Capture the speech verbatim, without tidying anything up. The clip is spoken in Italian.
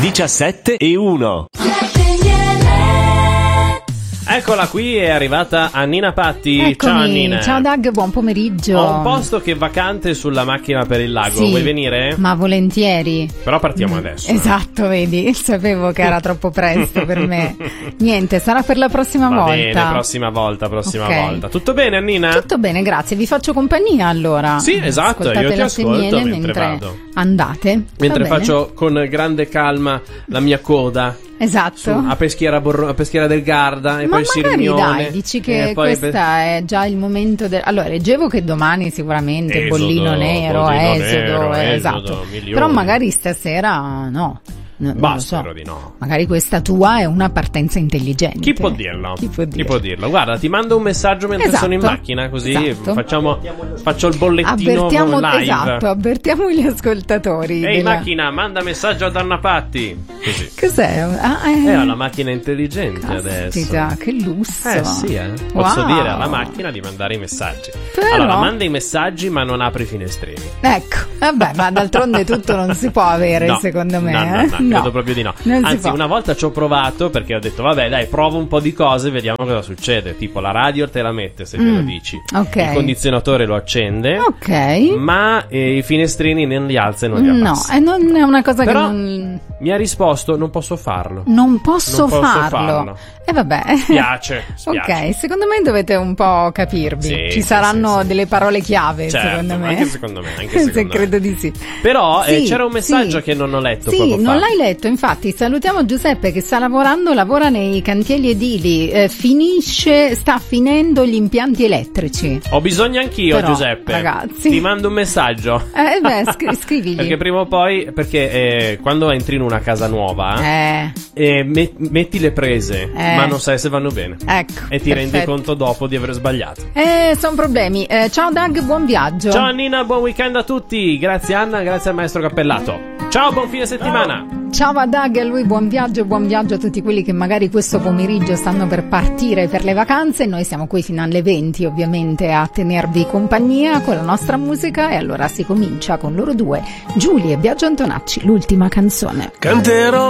diciassette e uno. Eccola qui, è arrivata Annina Patti. Eccomi. Ciao Annina. Ciao Doug, buon pomeriggio. Ho un posto che è vacante sulla macchina per il lago. Sì, vuoi venire? ma volentieri. Però partiamo adesso. Esatto, vedi, sapevo che era troppo presto per me. Niente, sarà per la prossima Va volta. bene, prossima volta, prossima Ok. volta. Tutto bene Annina? Tutto bene, grazie. Vi faccio compagnia allora. Sì, esatto, Ascoltate io ti Latte e ascolto Miele mentre vado. andate. Mentre Va bene? faccio con grande calma la mia coda Esatto. su, a, Peschiera Borro- a Peschiera del Garda e Ma poi magari Sirmione. dai, dici che e poi questa è già il momento del... Allora, leggevo che domani sicuramente Esodo, bollino nero, bollino esodo, nero, eh, esodo, esatto. milioni. Però magari stasera no. No, non Bah, lo so. spero di no. Magari questa tua è una partenza intelligente. Chi può dirlo? Chi può dirlo? Chi può dirlo? Guarda, ti mando un messaggio mentre Esatto, sono in macchina, così esatto. facciamo, faccio il bollettino Avvertiamo, live. esatto, avvertiamo gli ascoltatori. Ehi della- macchina, manda messaggio a Anna Patti. Così. Cos'è? Ah, eh. È una macchina intelligente Caspita, adesso. che lusso. Eh sì, eh. Posso Wow. dire alla macchina di mandare i messaggi. Però- Allora, manda i messaggi ma non apri i finestrini. Ecco, vabbè, ma d'altronde tutto non si può avere, No, secondo me. No, no, eh? no, credo proprio di no. Non si Anzi, può. una volta ci ho provato perché ho detto, vabbè, dai, provo un po' di cose e vediamo cosa succede. Tipo, la radio te la mette se Mm, glielo dici. ok. Il condizionatore lo accende. Ok. Ma eh, i finestrini non li alza e non li No, abbassa. e non è una cosa Però che non, mi ha risposto, non posso farlo. non posso, Non posso farlo. farlo. E vabbè. Spiace, spiace. Ok, secondo me dovete un po' capirvi. Sì, Ci sì, saranno sì, sì. delle parole chiave, Certo, secondo me. anche secondo me, anche secondo Se me. credo di sì. Però eh, Sì, c'era un messaggio sì. che non ho letto Sì, poco fa. non l'hai letto, infatti salutiamo Giuseppe che sta lavorando, lavora nei cantieri edili, eh, finisce, sta finendo gli impianti elettrici. Ho bisogno anch'io, Però, Giuseppe. ragazzi. Ti mando un messaggio. Eh beh, scri- scrivigli. Perché prima o poi, perché eh, quando entri in una casa nuova, Eh, eh, met- metti le prese, Eh. ma non sai se vanno bene. ecco. E ti rendi perfetto. conto dopo di aver sbagliato. Eh, sono problemi. Eh, ciao Doug, buon viaggio. Ciao Nina, buon weekend a tutti. Grazie Anna, grazie al maestro Cappellato. Ciao, buon fine settimana. Ciao a Doug e a lui, buon viaggio, buon viaggio a tutti quelli che magari questo pomeriggio stanno per partire per le vacanze. Noi siamo qui fino alle venti ovviamente a tenervi compagnia con la nostra musica e allora si comincia con loro due, Giulia e Biagio Antonacci, l'ultima canzone. Canterò